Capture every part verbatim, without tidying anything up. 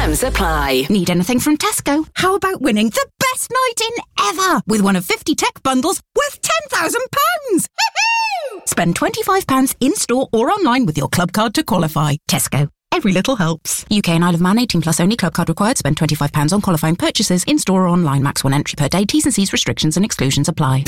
Terms apply. Need anything from Tesco? How about winning the best night in ever with one of fifty tech bundles worth ten thousand pounds? Spend twenty-five pounds in-store or online with your club card to qualify. Tesco. Every little helps. U K and Isle of Man, eighteen plus only, club card required. Spend twenty-five pounds on qualifying purchases in-store or online. Max one entry per day. T's and C's, restrictions and exclusions apply.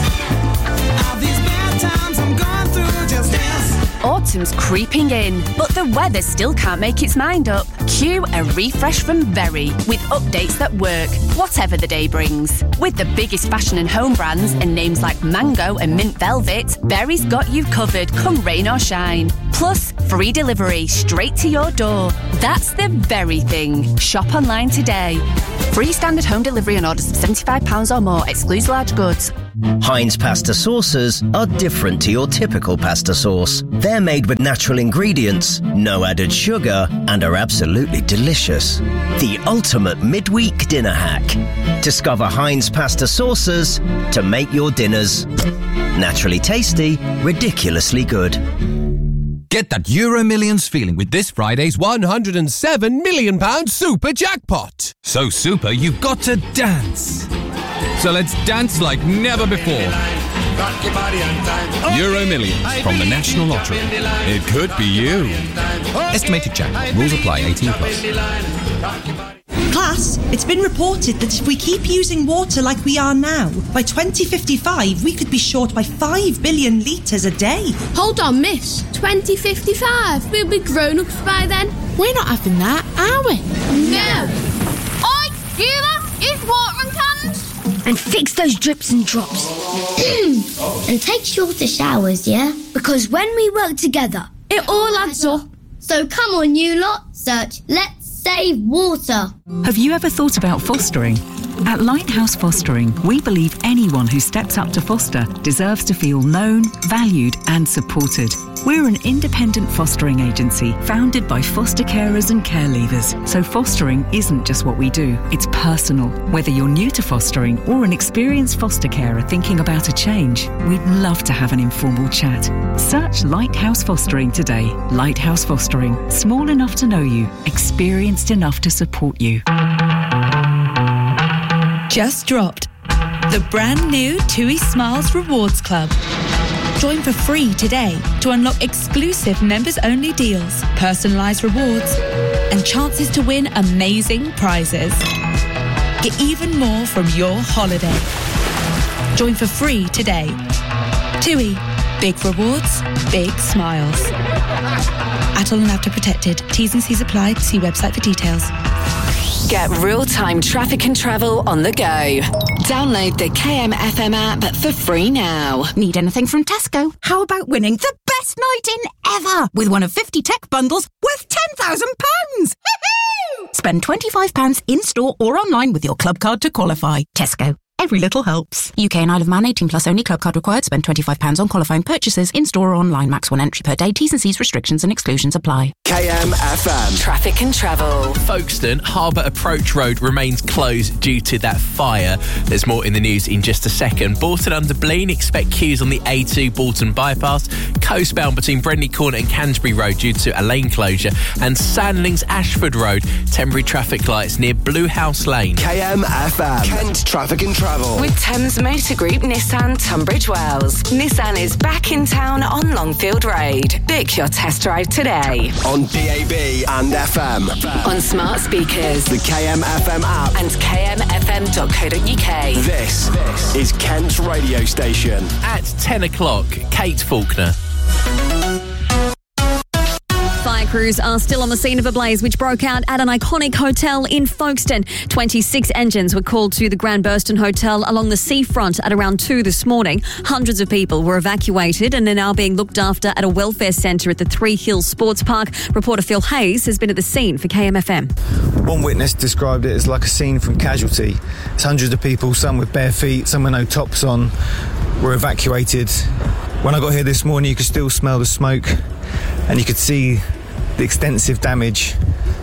Autumn's creeping in, but the weather still can't make its mind up. Cue a refresh from Very, with updates that work, whatever the day brings. With the biggest fashion and home brands and names like Mango and Mint Velvet, Very's got you covered come rain or shine. Plus, free delivery straight to your door. That's the Very thing. Shop online today. Free standard home delivery on orders of seventy-five pounds or more, excludes large goods. Heinz pasta sauces are different to your typical pasta sauce. They're made with natural ingredients, no added sugar, and are absolutely delicious. The ultimate midweek dinner hack. Discover Heinz pasta sauces to make your dinners naturally tasty, ridiculously good. Get that Euro Millions feeling with this Friday's one hundred and seven million pounds super jackpot. So super, you've got to dance. So let's dance like never before. Euro Millions from the National Lottery. It could be you. Estimated jackpot. Rules apply. eighteen plus. Class, it's been reported that if we keep using water like we are now, by twenty fifty-five we could be short by five billion litres a day. Hold on, miss. twenty fifty-five? We'll be grown-ups by then. We're not having that, are we? No. Oi, Sheila, it's watering cans. And fix those drips and drops. And take shorter showers, yeah? Because when we work together, it all adds up. So come on, you lot, search Let's Save Water. Have you ever thought about fostering? At Lighthouse Fostering, we believe anyone who steps up to foster deserves to feel known, valued and supported. We're an independent fostering agency founded by foster carers and care leavers. So fostering isn't just what we do, it's personal. Whether you're new to fostering or an experienced foster carer thinking about a change, we'd love to have an informal chat. Search Lighthouse Fostering today. Lighthouse Fostering. Small enough to know you, experienced enough to support you. Just dropped the brand new TUI Smiles Rewards Club. Join for free today to unlock exclusive members-only deals, personalised rewards, and chances to win amazing prizes. Get even more from your holiday. Join for free today. TUI. Big rewards, big smiles. Adult and after protected. T's and C's apply. See website for details. Get real-time traffic and travel on the go. Download the K M F M app for free now. Need anything from Tesco? How about winning the best night in ever with one of fifty tech bundles worth ten thousand pounds? Spend twenty-five pounds in-store or online with your club card to qualify. Tesco. Every little helps. U K and Isle of Man, eighteen plus only, club card required. Spend twenty-five pounds on qualifying purchases in-store or online. Max one entry per day. T's and C's, restrictions and exclusions apply. K M F M. Traffic and travel. Folkestone Harbour Approach Road remains closed due to that fire. There's more in the news in just a second. Bolton under Blean, expect queues on the A two Bolton bypass. Coastbound between Brendley Corner and Canterbury Road due to a lane closure. And Sandlings Ashford Road, temporary traffic lights near Blue House Lane. K M F M. Kent Traffic and Travel. With Thames Motor Group Nissan Tunbridge Wells. Nissan is back in town on Longfield Road. Book your test drive today. On D A B and F M. On smart speakers. The K M F M app. And k m f m dot co dot u k. This, this is Kent's radio station. At ten o'clock, Kate Faulkner. Fire crews are still on the scene of a blaze which broke out at an iconic hotel in Folkestone. twenty-six engines were called to the Grand Burston Hotel along the seafront at around two this morning. Hundreds of people were evacuated and are now being looked after at a welfare centre at the Three Hills Sports Park. Reporter Phil Hayes has been at the scene for K M F M. One witness described it as like a scene from Casualty. It's hundreds of people, some with bare feet, some with no tops on, were evacuated. When I got here this morning, you could still smell the smoke and you could see the extensive damage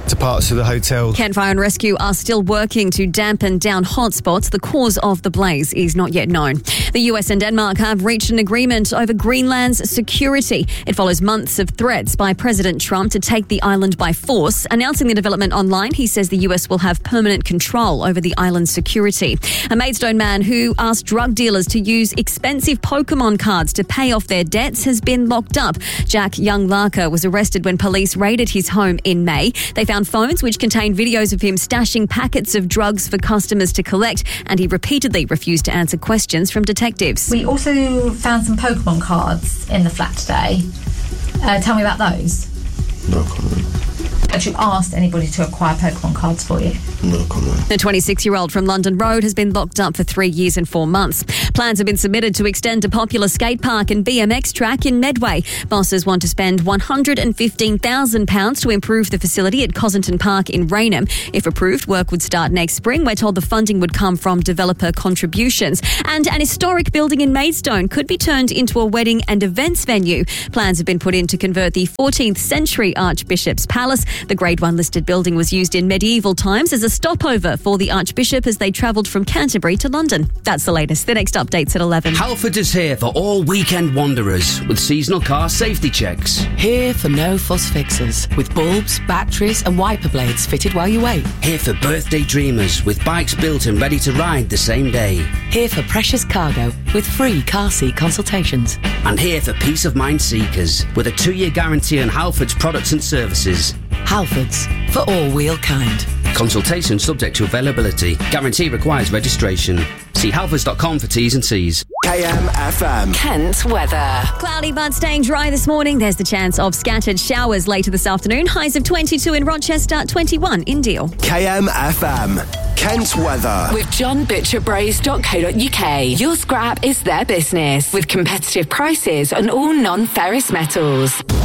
to parts of the hotel. Kent Fire and Rescue are still working to dampen down hotspots. The cause of the blaze is not yet known. The U S and Denmark have reached an agreement over Greenland's security. It follows months of threats by President Trump to take the island by force. Announcing the development online, he says the U S will have permanent control over the island's security. A Maidstone man who asked drug dealers to use expensive Pokemon cards to pay off their debts has been locked up. Jack Young-Larker was arrested when police raided his home in May. They found phones which contained videos of him stashing packets of drugs for customers to collect, and he repeatedly refused to answer questions from detectives. We also found some Pokemon cards in the flat today. Uh, tell me about those. No comment. Had you asked anybody to acquire Pokemon cards for you? No comment. The twenty-six-year-old from London Road has been locked up for three years and four months. Plans have been submitted to extend a popular skate park and B M X track in Medway. Bosses want to spend one hundred fifteen thousand pounds to improve the facility at Cossington Park in Raynham. If approved, work would start next spring. We're told the funding would come from developer contributions. And an historic building in Maidstone could be turned into a wedding and events venue. Plans have been put in to convert the fourteenth century Archbishop's Palace. The Grade one listed building was used in medieval times as a stopover for the Archbishop as they travelled from Canterbury to London. That's the latest. The next update's at eleven. Halford is here for all weekend wanderers with seasonal car safety checks. Here for no fuss fixes with bulbs, batteries and wiper blades fitted while you wait. Here for birthday dreamers with bikes built and ready to ride the same day. Here for precious cargo with free car seat consultations. And here for peace of mind seekers with a two-year guarantee on Halford's products and services. Halfords, for all wheel kind. Consultation subject to availability. Guarantee requires registration. See halfords dot com for T's and C's. K M F M. Kent weather. Cloudy but staying dry this morning. There's the chance of scattered showers later this afternoon. Highs of twenty-two in Rochester, twenty-one in Deal. K M F M. Kent weather. With john butcher bros dot co dot U K. Your scrap is their business. With competitive prices on all non-ferrous metals.